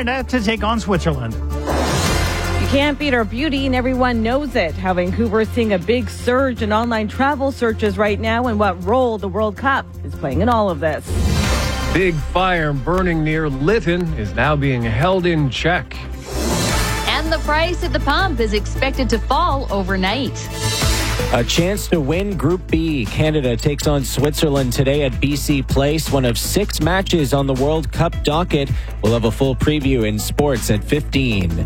Canada to take on Switzerland. You can't beat our beauty, and everyone knows it. How Vancouver is seeing a big surge in online travel searches right now, and what role the World Cup is playing in all of this. Big fire burning near Lytton is now being held in check. And the price at the pump is expected to fall overnight. A chance to win Group B. Canada takes on Switzerland today at BC Place, one of 6 matches on the World Cup docket. We'll have a full preview in sports at 15.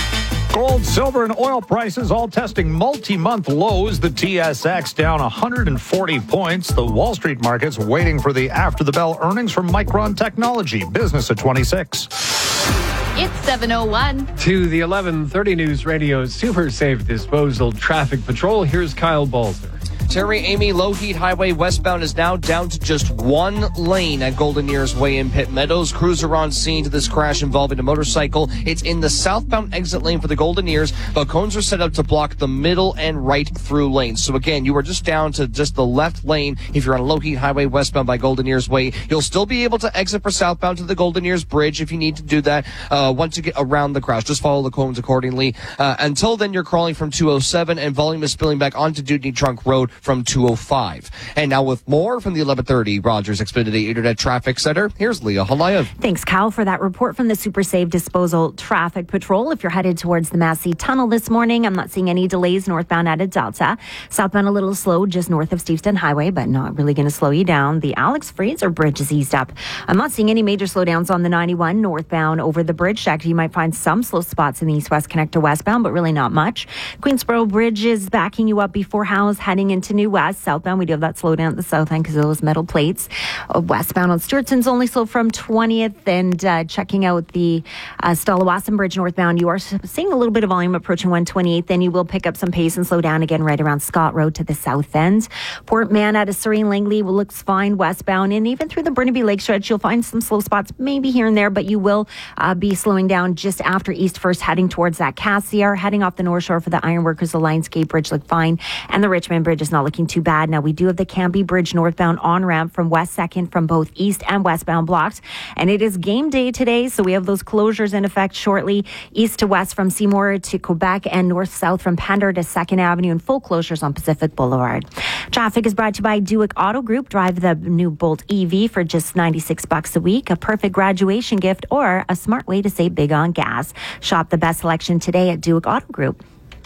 Gold, silver, and oil prices all testing multi-month lows. The TSX down 140 points. The Wall Street markets waiting for the after-the-bell earnings from Micron Technology. Business at 26. It's 7:01. To the 11:30 News Radio Super Safe Disposal Traffic Patrol, here's Kyle Balzer. Terry Amy Lougheed Highway westbound is now down to just 1 lane at Golden Ears Way in Pitt Meadows. Crews are on scene to this crash involving a motorcycle. It's in the southbound exit lane for the Golden Ears, but cones are set up to block the middle and right through lanes. So again, you are just down to just the left lane if you're on Lougheed Highway westbound by Golden Ears Way. You'll still be able to exit for southbound to the Golden Ears Bridge if you need to do that once you get around the crash. Just follow the cones accordingly. Until then, you're crawling from 207 and volume is spilling back onto Dewdney Trunk Road from 205. And now with more from the 1130 Rogers Xfinity Internet Traffic Center, here's Leah Halayev. Thanks, Kyle, for that report from the Super Safe Disposal Traffic Patrol. If you're headed towards the Massey Tunnel this morning, I'm not seeing any delays northbound out of Delta. Southbound a little slow just north of Steveston Highway, but not really going to slow you down. The Alex Fraser Bridge is eased up. I'm not seeing any major slowdowns on the 91 northbound over the bridge. Actually, you might find some slow spots in the east-west connector westbound, but really not much. Queensboro Bridge is backing you up before Howes heading into New West. Southbound, we do have that slowdown at the south end because of those metal plates. Westbound on Stewartson's only slow from 20th, and checking out the Stallawasam Bridge northbound, you are seeing a little bit of volume approaching 128th. Then you will pick up some pace and slow down again right around Scott Road to the south end. Port Mann out of Surrey and Langley looks fine westbound, and even through the Burnaby Lake stretch, you'll find some slow spots maybe here and there, but you will be slowing down just after East First, heading towards that Cassiar. Heading off the North Shore for the Ironworkers, the Lionsgate Bridge look fine, and the Richmond Bridge is not looking too bad. Now, we do have the Cambie Bridge northbound on-ramp from West 2nd from both east and westbound blocked, and it is game day today, so we have those closures in effect shortly. East to west from Seymour to Quebec, and north-south from Pender to 2nd Avenue, and full closures on Pacific Boulevard. Traffic is brought to you by Duick Auto Group. Drive the new Bolt EV for just $96 a week, a perfect graduation gift, or a smart way to save big on gas. Shop the best selection today at Duick Auto Group.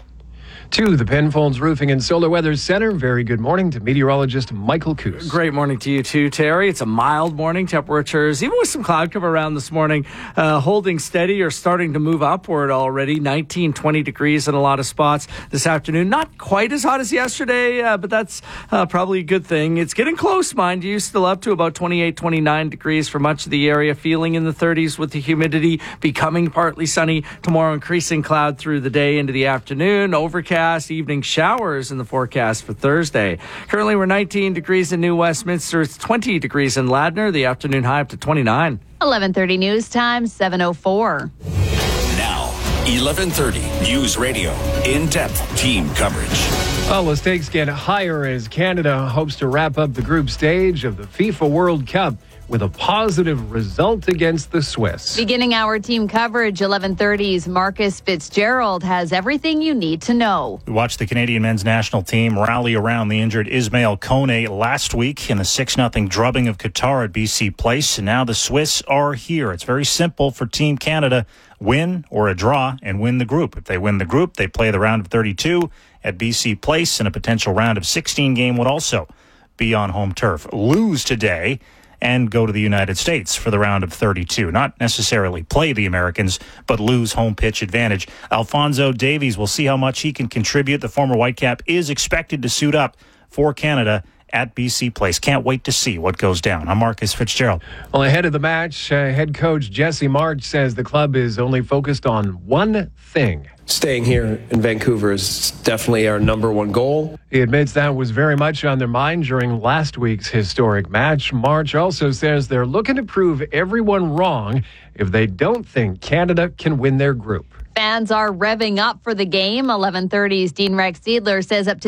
To the Penfolds Roofing and Solar Weather Center, very good morning to meteorologist Michael Coos. Great morning to you too, Terry. It's a mild morning. Temperatures, even with some cloud cover around this morning, holding steady or starting to move upward already. 19, 20 degrees in a lot of spots this afternoon. Not quite as hot as yesterday, but that's probably a good thing. It's getting close, mind you, still up to about 28, 29 degrees for much of the area. Feeling in the 30s with the humidity, becoming partly sunny. Tomorrow, increasing cloud through the day into the afternoon. Overcast. Evening showers in the forecast for Thursday. Currently, we're 19 degrees in New Westminster. It's 20 degrees in Ladner. The afternoon high up to 29. 11:30 news time, 7:04. Now, 11:30 News Radio. In-depth team coverage. Well, the stakes get higher as Canada hopes to wrap up the group stage of the FIFA World Cup with a positive result against the Swiss. Beginning our team coverage, 11:30's Marcus Fitzgerald has everything you need to know. We watched the Canadian men's national team rally around the injured Ismail Kone last week in the 6-0 drubbing of Qatar at BC Place, and now the Swiss are here. It's very simple for Team Canada: win or a draw and win the group. If they win the group, they play the round of 32 at BC Place, and a potential round of 16 game would also be on home turf. Lose today and go to the United States for the round of 32. Not necessarily play the Americans, but lose home pitch advantage. Alphonso Davies, will see how much he can contribute. The former Whitecap is expected to suit up for Canada at BC Place. Can't wait to see what goes down. I'm Marcus Fitzgerald. Well, ahead of the match, head coach Jesse March says the club is only focused on one thing: staying here in Vancouver is definitely our number one goal. He admits that was very much on their mind during last week's historic match. March also says they're looking to prove everyone wrong if they don't think Canada can win their group. Fans are revving up for the game. 11:30's Dean Rex Seidler says up to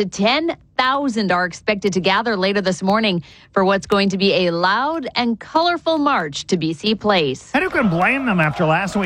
10,000 are expected to gather later this morning for what's going to be a loud and colorful march to BC Place. And who can blame them after last week?